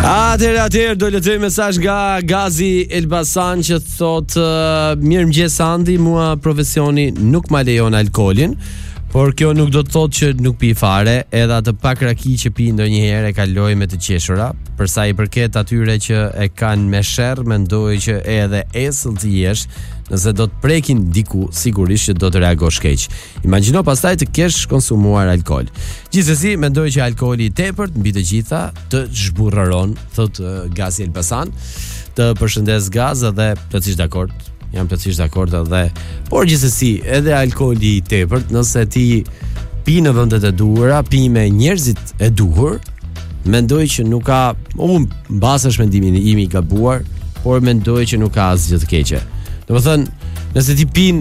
Atëherë do lexoj mesazh nga Gazi Elbasan që thot mirëmëngjes Andi, mua profesioni nuk ma lejon alkoolin, por kjo nuk do të thotë që nuk pi fare, edhe atë pak raki që pi ndonjëherë e kaloj me të qeshura. Për sa i përket atyre që e kanë me sherr, mendoj që edhe esëll të jesh, nëse do të prekin diku, sigurisht që do të reagosh keq. Imagjino pastaj të kesh konsumuar alkool. Gjithsesi, mendoj që alkooli i tepërt mbi të gjitha të zhburrëron, thot Gazi Elbasan. Të përshëndes Gaz dhe plotësisht dakord. Jam plotësisht dakord edhe, por gjithsesi, edhe alkooli i tepërt, nëse ti pi në vendet e duhura, pi me njerëzit e duhur, mendoj që nuk ka, unë mbasesh mendimin im i gabuar, por mendoj që nuk ka asgjë të keqe. Domethënë, nëse ti pin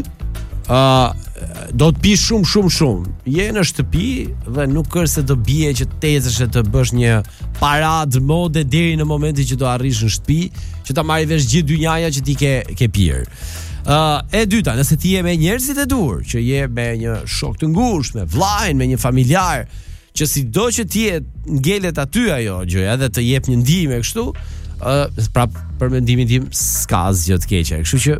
do të pi shumë, je në shtëpi dhe nuk është se do bie që tezësh e të bësh një paradë mode deri në momentin që do arrish në shtëpi, që ta marrë vesh gjithë dynjaja që ti ke pirë. E dyta, nëse ti je me njerëzit e dur, që je me një shok të ngushtë, me vllajën, me një familjar, që sido që ti e ngelet aty ajo gjëja dhe të jep një ndihmë kështu, prap për mendimin tim s'ka asgjë të keqe. Kështu që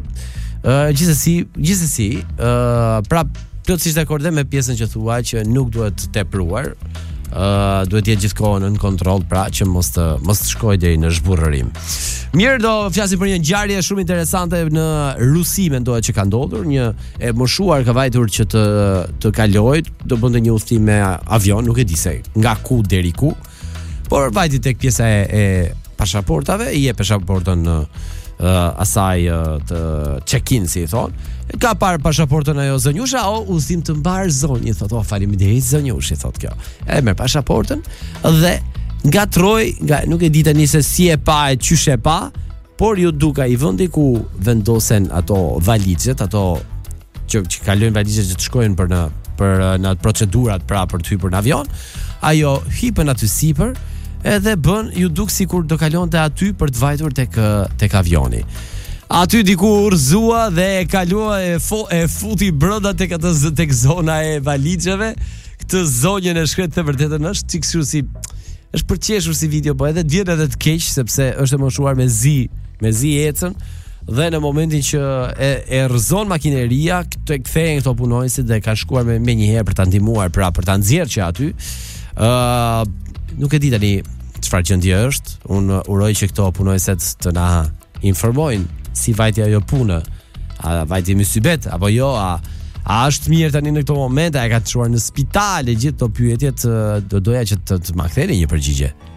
gjithsesi, prap plotësisht dakord me pjesën që thua që nuk duhet të tepruar, duhet jetë gjithkohën në kontroll, pra që mos të shkojë deri në zhburrërim. Mirë, do flasim për një ngjarje shumë interesante në Rusi, mendohet që ka ndodhur, një e moshuar ka vajtur që të kalojë, do bënte një udhëtim me avion, nuk e di se nga ku deri ku, por vajti tek pjesa e pasaportave, i jep pasaportën asaj të check-in, si i thon. Ka parë pasaportën ajo zonjusha, udhëtim të mbar zonjë, thot, faleminderit zonjushi, thot kjo. E merr pasaportën dhe ngatroi, nuk e di tani se si e pa e qysh e pa, por ju duka i vendi ku vendosen ato valizhet, ato që kalojnë valizhet që të shkojnë për në procedurat pra për të hyrë në avion, ajo hipën aty sipër, edhe bën ju duk sikur do kalonte aty për të vajtur tek avioni. Aty diku urzua dhe e kalua e futi brenda tek zona e valizheve. Këtë zonjën e shkret të vërtetën është kështu si është përqeshur si video, po edhe vjen edhe të keq sepse është e moshuar me zi ecën dhe në momentin që e rrëzon makineria, të kthehen këto punonjësit dhe kanë shkuar me një herë për ta ndihmuar, pra për ta nxjerrë që aty. Nuk e di tani çfarë gjendje është. Unë uroj që këto punonjëset të na informojnë si vajti ajo punë. A vajti mysybet apo jo? A është mirë tani në këto momente? A e ka çuar në spital e gjithë këto pyetjet? Do doja që të më ktheni një përgjigje.